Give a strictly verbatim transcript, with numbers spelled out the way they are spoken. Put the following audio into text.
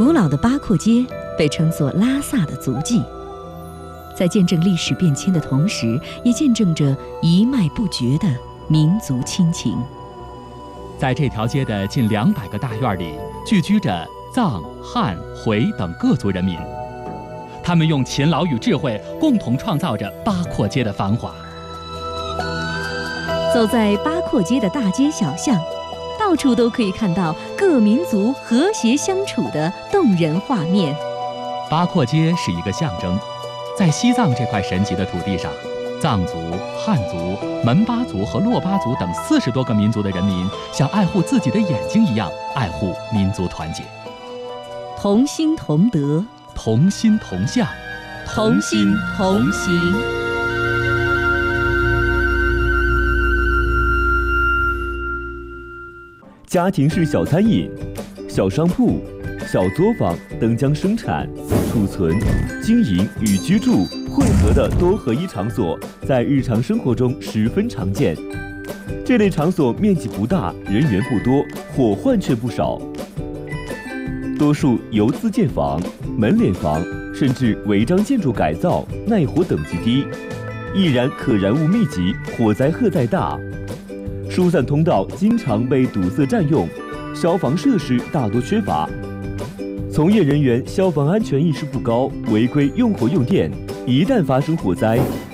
古老的八廓街被称作拉萨的足迹，在见证历史变迁的同时，也见证着一脉不绝的民族亲情。 在这条街的近两百个大院里，聚居着藏、汉、回等各族人民，他们用勤劳与智慧共同创造着八廓街的繁华。 走在八廓街的大街小巷，到处都可以看到各民族和谐相处的动人画面。 八廓街是一个象征，在西藏这块神奇的土地上，藏族、汉族、门巴族和珞巴族等四十多个民族的人民，像爱护自己的眼睛一样爱护民族团结。 同心同德， 同心同向， 同心同行。 家庭式小餐饮、小商铺、小作坊等将生产、储存、经营与居住混合的多合一场所，在日常生活中十分常见。这类场所面积不大，人员不多，伙患却不少。多数由自建房、门脸房，甚至违章建筑改造，耐火等级低，易燃可燃物密集，火灾荷载大。疏散通道经常被堵塞占用，消防设施大多缺乏，从业人员消防安全意识不高，违规用火用电，一旦发生火灾，